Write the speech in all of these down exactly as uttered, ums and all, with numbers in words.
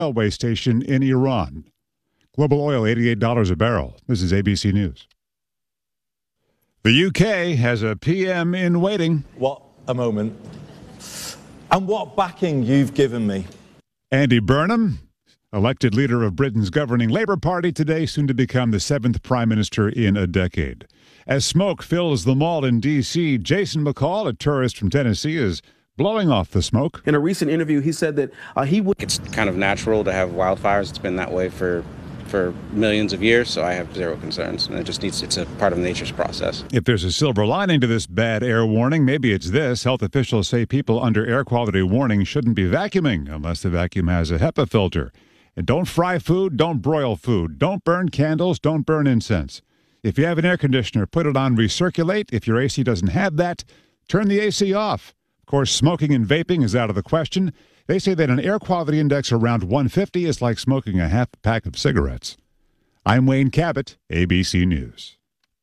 railway station in Iran. Global oil, eighty-eight dollars a barrel. This is A B C News. The U K has a P M in waiting. What a moment. And what backing you've given me. Andy Burnham, elected leader of Britain's governing Labour Party today, soon to become the seventh prime minister in a decade. As smoke fills the mall in D C, Jason McCall, a tourist from Tennessee, is blowing off the smoke. In a recent interview, he said that uh, he would... It's kind of natural to have wildfires. It's been that way for for millions of years, so I have zero concerns. And it just needs, it's a part of nature's process. If there's a silver lining to this bad air warning, maybe it's this. Health officials say people under air quality warning shouldn't be vacuuming unless the vacuum has a HEPA filter. And don't fry food, don't broil food, don't burn candles, don't burn incense. If you have an air conditioner, put it on recirculate. If your A C doesn't have that, turn the A C off. Of course, smoking and vaping is out of the question. They say that an air quality index around one fifty is like smoking a half pack of cigarettes. I'm Wayne Cabot, A B C News.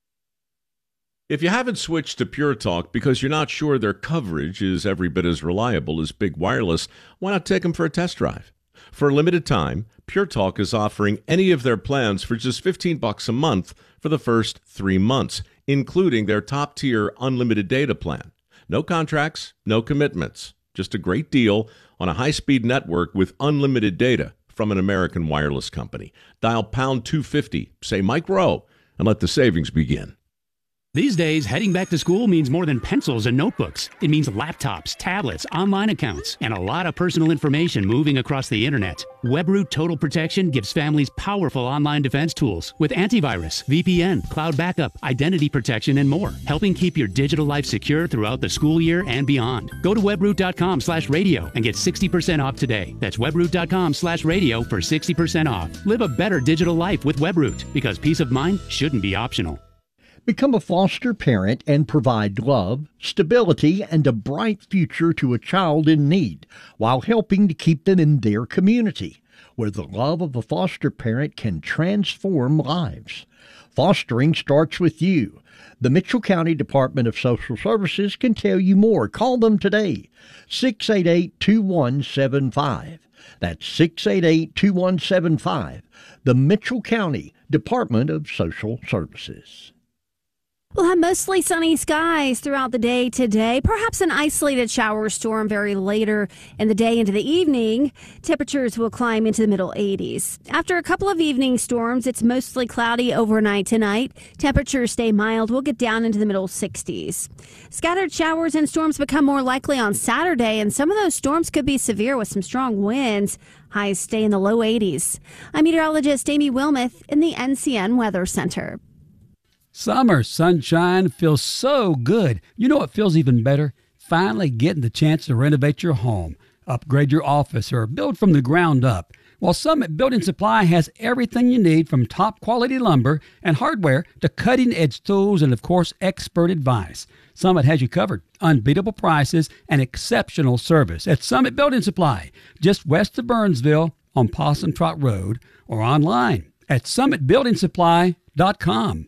If you haven't switched to Pure Talk because you're not sure their coverage is every bit as reliable as Big Wireless, why not take them for a test drive? For a limited time, Pure Talk is offering any of their plans for just fifteen bucks a month for the first three months, including their top-tier unlimited data plan. No contracts, no commitments. Just a great deal on a high-speed network with unlimited data from an American wireless company. Dial pound two fifty, say Mike Rowe, and let the savings begin. These days, heading back to school means more than pencils and notebooks. It means laptops, tablets, online accounts, and a lot of personal information moving across the internet. WebRoot Total Protection gives families powerful online defense tools with antivirus, V P N, cloud backup, identity protection, and more, helping keep your digital life secure throughout the school year and beyond. Go to webroot.com slash radio and get sixty percent off today. That's webroot.com slash radio for sixty percent off. Live a better digital life with WebRoot, because peace of mind shouldn't be optional. Become a foster parent and provide love, stability, and a bright future to a child in need while helping to keep them in their community, where the love of a foster parent can transform lives. Fostering starts with you. The Mitchell County Department of Social Services can tell you more. Call them today, six eight eight, two one seven five. That's six eight eight, two one seven five. The Mitchell County Department of Social Services. We'll have mostly sunny skies throughout the day today. Perhaps an isolated shower or storm very later in the day into the evening. Temperatures will climb into the middle eighties. After a couple of evening storms, it's mostly cloudy overnight tonight. Temperatures stay mild. We'll get down into the middle sixties. Scattered showers and storms become more likely on Saturday, and some of those storms could be severe with some strong winds. Highs stay in the low eighties. I'm meteorologist Amy Wilmoth in the N C N Weather Center. Summer sunshine feels so good. You know what feels even better? Finally getting the chance to renovate your home, upgrade your office, or build from the ground up. Well, Summit Building Supply has everything you need, from top quality lumber and hardware to cutting edge tools and, of course, expert advice. Summit has you covered. Unbeatable prices and exceptional service at Summit Building Supply, just west of Burnsville on Possum Trot Road, or online at summit building supply dot com.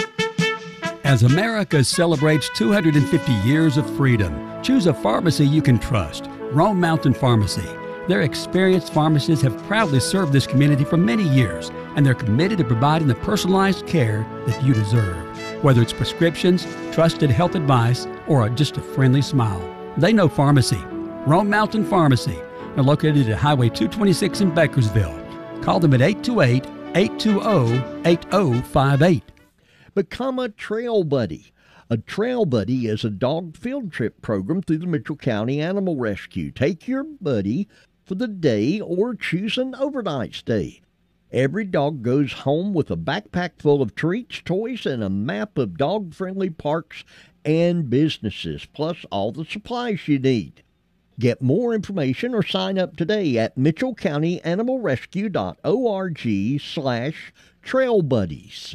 As America celebrates two hundred fifty years of freedom, choose a pharmacy you can trust. Rome Mountain Pharmacy. Their experienced pharmacists have proudly served this community for many years, and they're committed to providing the personalized care that you deserve. Whether it's prescriptions, trusted health advice, or just a friendly smile, they know pharmacy. Rome Mountain Pharmacy. They're located at Highway two twenty-six in Bakersville. Call them at eight two eight, eight two zero, eight zero five eight. Become a Trail Buddy. A Trail Buddy is a dog field trip program through the Mitchell County Animal Rescue. Take your buddy for the day or choose an overnight stay. Every dog goes home with a backpack full of treats, toys, and a map of dog-friendly parks and businesses, plus all the supplies you need. Get more information or sign up today at mitchell county animal rescue dot org slash trail buddies.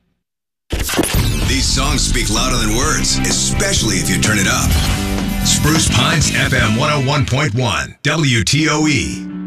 These songs speak louder than words, especially if you turn it up. Spruce Pines F M one oh one point one, W T O E.